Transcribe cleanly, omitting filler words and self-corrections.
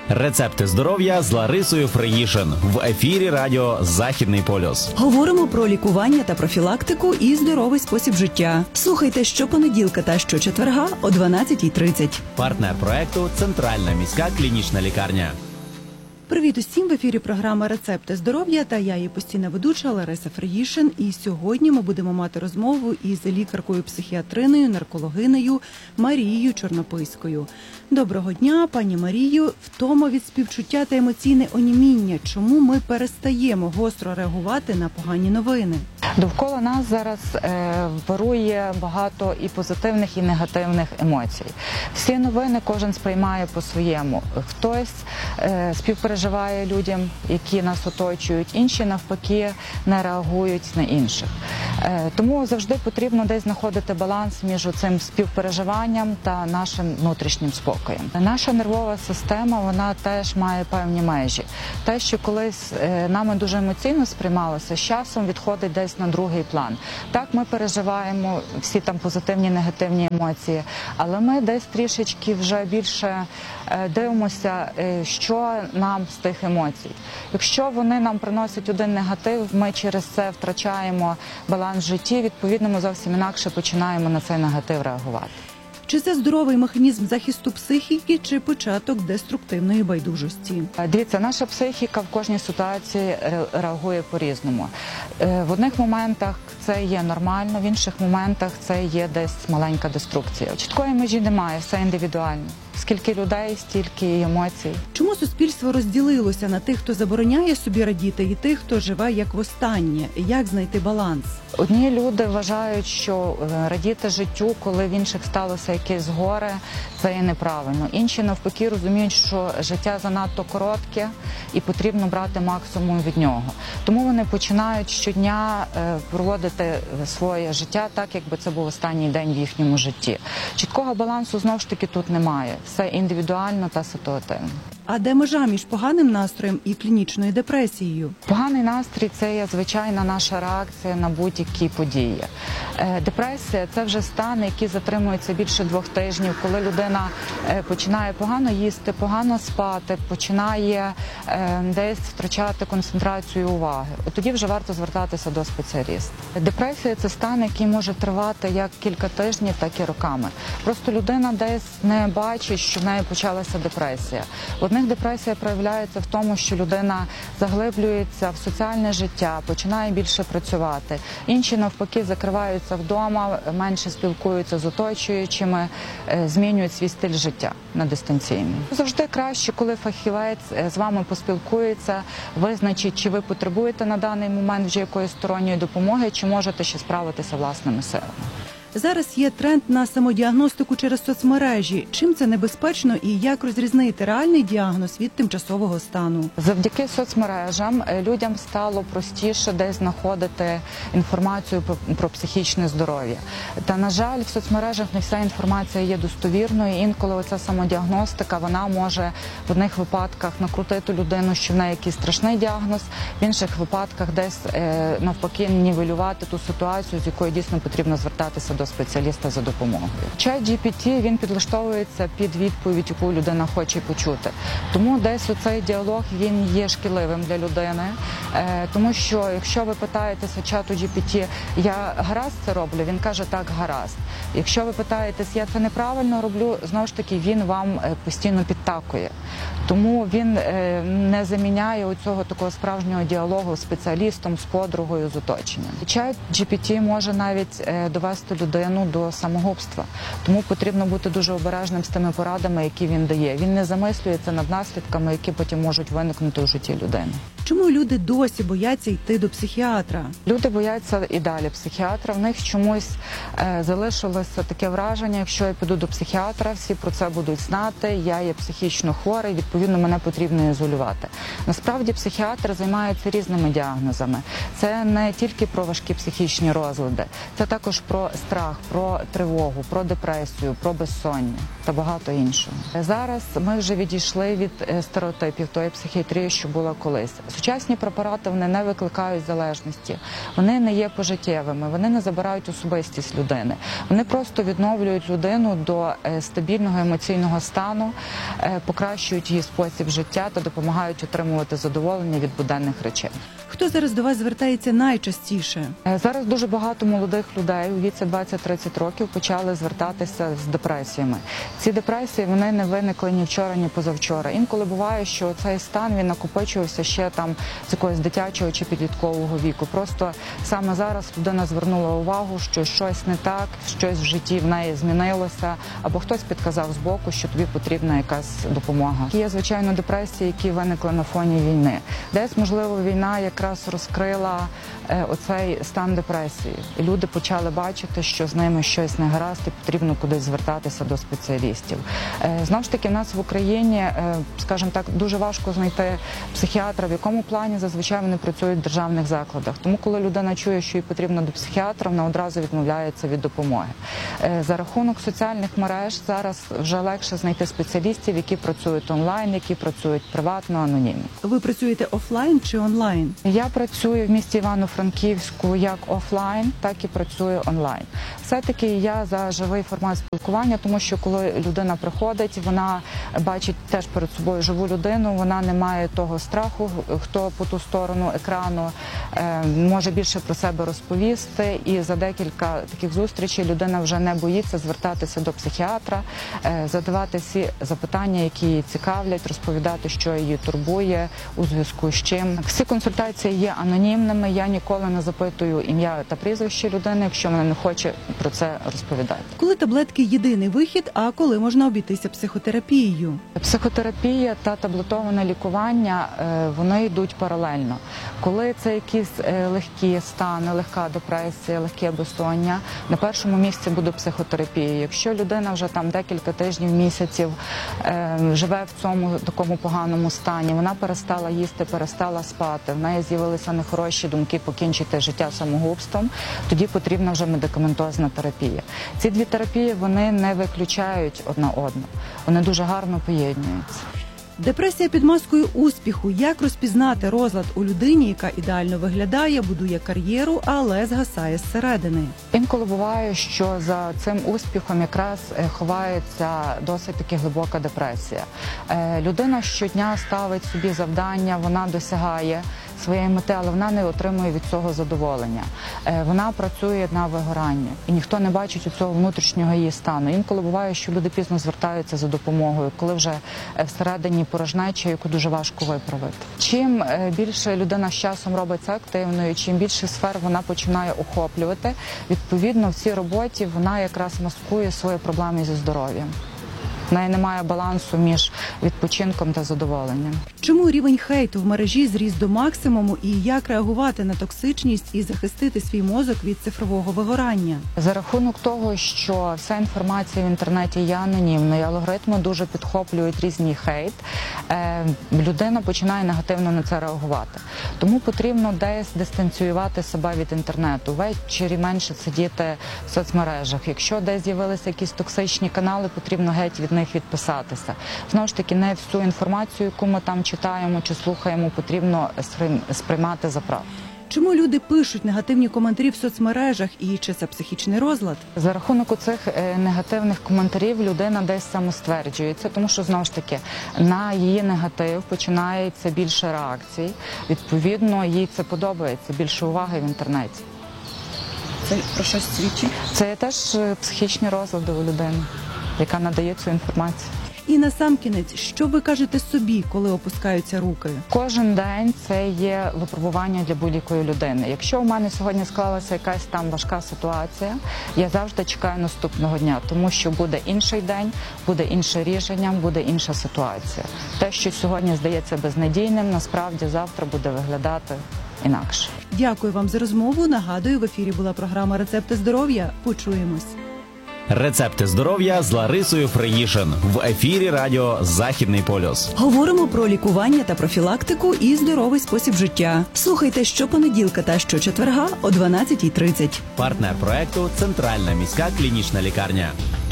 Рецепти здоров'я з Ларисою Фриїшин в ефірі радіо «Західний полюс». Говоримо про лікування та профілактику і здоровий спосіб життя. Слухайте щопонеділка та щочетверга о 12:30. Партнер проекту – Центральна міська клінічна лікарня. Привіт усім! В ефірі програма «Рецепти здоров'я» та я її постійна ведуча Лариса Фриїшин. І сьогодні ми будемо мати розмову із лікаркою-психіатриною, наркологинею Марією Чорнопиською. Доброго дня, пані Марію. Втома від співчуття та емоційне оніміння. Чому ми перестаємо гостро реагувати на погані новини? Довкола нас зараз вирує багато і позитивних, і негативних емоцій. Всі новини кожен сприймає по-своєму. Хтось співпереживає людям, які нас оточують, інші навпаки не реагують на інших. Тому завжди потрібно десь знаходити баланс між цим співпереживанням та нашим внутрішнім спокоєм. Наша нервова система, вона теж має певні межі. Те, що колись нами дуже емоційно сприймалося, з часом відходить десь на другий план. Так, ми переживаємо всі там позитивні, негативні емоції, але ми десь трішечки вже більше дивимося, що нам з тих емоцій. Якщо вони нам приносять один негатив, ми через це втрачаємо баланс в житті, відповідно, ми зовсім інакше починаємо на цей негатив реагувати. Чи це здоровий механізм захисту психіки, чи початок деструктивної байдужості? Дивіться, наша психіка в кожній ситуації реагує по-різному. В одних моментах це є нормально, в інших моментах це є десь маленька деструкція. Чіткої межі немає, все індивідуально. Скільки людей, стільки емоцій. Чому суспільство розділилося на тих, хто забороняє собі радіти, і тих, хто живе як востаннє? Як знайти баланс? Одні люди вважають, що радіти життю, коли в інших сталося якесь горе, це є неправильно. Інші навпаки розуміють, що життя занадто коротке і потрібно брати максимум від нього. Тому вони починають щодня проводити своє життя так, якби це був останній день в їхньому житті. Чіткого балансу, знову ж таки, тут немає. Все індивідуально та ситуативно. А де межа між поганим настроєм і клінічною депресією? Поганий настрій – це є звичайна наша реакція на будь-які події. Депресія – це вже стан, який затримується більше 2 тижнів, коли людина починає погано їсти, погано спати, починає десь втрачати концентрацію уваги. От тоді вже варто звертатися до спеціаліста. Депресія – це стан, який може тривати як кілька тижнів, так і роками. Просто людина десь не бачить, що в неї почалася депресія. В одних депресія проявляється в тому, що людина заглиблюється в соціальне життя, починає більше працювати. Інші, навпаки, закриваються вдома, менше спілкуються з оточуючими, змінюють свій стиль життя на дистанційний. Завжди краще, коли фахівець з вами поспілкується, визначить, чи ви потребуєте на даний момент вже якоїсь сторонньої допомоги, чи можете ще справитися власними силами. Зараз є тренд на самодіагностику через соцмережі. Чим це небезпечно і як розрізнити реальний діагноз від тимчасового стану? Завдяки соцмережам людям стало простіше десь знаходити інформацію про психічне здоров'я. Та, на жаль, в соцмережах не вся інформація є достовірною. Інколи оця самодіагностика, вона може в одних випадках накрутити людину, що в неї якийсь страшний діагноз, в інших випадках десь навпаки нівелювати ту ситуацію, з якою дійсно потрібно звертатися до спеціаліста за допомогою. ChatGPT, він підлаштовується під відповідь, яку людина хоче почути. Тому десь оцей діалог, він є шкідливим для людини. Тому що, якщо ви питаєтеся чату GPT, я гаразд це роблю, він каже, так, гаразд. Якщо ви питаєтесь, я це неправильно роблю, знову ж таки, він вам постійно підтакує. Тому він не заміняє оцього такого справжнього діалогу з спеціалістом, з подругою, з оточенням. Чат GPT може навіть довести людину до самогубства. Тому потрібно бути дуже обережним з тими порадами, які він дає. Він не замислюється над наслідками, які потім можуть виникнути у житті людини. Чому люди досі бояться йти до психіатра? Люди бояться і далі психіатра. В них чомусь залишилося таке враження, якщо я піду до психіатра, всі про це будуть знати, я є психічно хворий, відповідно, мене потрібно ізолювати. Насправді, психіатр займається різними діагнозами. Це не тільки про важкі психічні розлади, це також про страх, про тривогу, про депресію, про безсоння та багато іншого. Зараз ми вже відійшли від стереотипів тої психіатрії, що була колись. Сучасні препарати, вони не викликають залежності, вони не є пожиттєвими, вони не забирають особистість людини. Вони просто відновлюють людину до стабільного емоційного стану, покращують її спосіб життя та допомагають отримувати задоволення від буденних речей. Хто зараз до вас звертається найчастіше? Зараз дуже багато молодих людей у віці 20-30 років почали звертатися з депресіями. Ці депресії, вони не виникли ні вчора, ні позавчора. Інколи буває, що цей стан, він накопичувався ще там з якогось дитячого чи підліткового віку. Просто саме зараз людина звернула увагу, що щось не так, щось в житті в неї змінилося, або хтось підказав збоку, що тобі потрібна якась допомога. Є, звичайно, депресії, які виникли на фоні війни. Десь, можливо, війна якраз розкрила оцей стан депресії. І люди почали бачити, що з ними щось не гаразд і потрібно кудись звертатися до спеціалістів. Знову ж таки, в нас в Україні, скажімо так, дуже важко знайти психіатра, в якому плані зазвичай вони працюють в державних закладах. Тому, коли людина чує, що їй потрібно до психіатра, вона одразу відмовляється від допомоги. За рахунок соціальних мереж зараз вже легше знайти спеціалістів, які працюють онлайн, які працюють приватно, анонімно. Ви працюєте офлайн чи онлайн? Я працюю в місті Івано-Франківську як офлайн, так і працюю онлайн. Все-таки я за живий формат спілкування, тому що коли людина приходить, вона бачить теж перед собою живу людину, вона не має того страху, хто по ту сторону екрану, може більше про себе розповісти, і за декілька таких зустрічей людина вже не боїться звертатися до психіатра, задавати всі запитання, які її цікавлять, розповідати, що її турбує, у зв'язку з чим. Всі консультації є анонімними, я ніколи не запитую ім'я та прізвище людини, якщо вона не хоче про це розповідати. Коли таблетки – єдиний вихід, а коли можна обійтися психотерапією? Психотерапія та таблетоване лікування, вони йдуть паралельно. Коли це якісь легкі стани, легка депресія, легке безсоння, на першому місці буде психотерапія. Якщо людина вже там декілька тижнів, місяців живе в цьому такому поганому стані, вона перестала їсти, перестала спати, в неї з'явилися нехороші думки покінчити життя самогубством, тоді потрібна вже медикаментозна терапія. Ці дві терапії, вони не виключають одна одну, вони дуже гарно поєднуються. Депресія під маскою успіху. Як розпізнати розлад у людині, яка ідеально виглядає, будує кар'єру, але згасає зсередини? Інколи буває, що за цим успіхом якраз ховається досить таки глибока депресія. Людина щодня ставить собі завдання, вона досягає своєї мети, але вона не отримує від цього задоволення. Вона працює на вигорання, і ніхто не бачить у цього внутрішнього її стану. Інколи буває, що люди пізно звертаються за допомогою, коли вже всередині порожнеча, яку дуже важко виправити. Чим більше людина з часом робиться активною, чим більше сфер вона починає охоплювати, відповідно в цій роботі вона якраз маскує свої проблеми зі здоров'ям. В неї немає балансу між відпочинком та задоволенням. Чому рівень хейту в мережі зріс до максимуму і як реагувати на токсичність і захистити свій мозок від цифрового вигорання? За рахунок того, що вся інформація в інтернеті є анонімною, алгоритми дуже підхоплюють різний хейт, людина починає негативно на це реагувати. Тому потрібно десь дистанціювати себе від інтернету, ввечері менше сидіти в соцмережах. Якщо десь з'явилися якісь токсичні канали, потрібно геть від них відписатися. Знову ж таки, не всю інформацію, яку ми там читаємо чи слухаємо, потрібно сприймати за правду. Чому люди пишуть негативні коментарі в соцмережах і чи це психічний розлад? За рахунок цих негативних коментарів людина десь самостверджується, тому що, знову ж таки, на її негатив починається більше реакцій. Відповідно, їй це подобається, більше уваги в інтернеті. Це про щось свідчить? Це є теж психічні розлади у людини, яка надає цю інформацію. І насамкінець, що ви кажете собі, коли опускаються руки? Кожен день це є випробування для будь-якої людини. Якщо у мене сьогодні склалася якась там важка ситуація, я завжди чекаю наступного дня, тому що буде інший день, буде інше рішення, буде інша ситуація. Те, що сьогодні здається безнадійним, насправді завтра буде виглядати інакше. Дякую вам за розмову. Нагадую, в ефірі була програма «Рецепти здоров'я». Почуємось. Рецепти здоров'я з Ларисою Фреїшин в ефірі радіо «Західний полюс». Говоримо про лікування та профілактику і здоровий спосіб життя. Слухайте щопонеділка та щочетверга о 12:30. Партнер проекту – Центральна міська клінічна лікарня.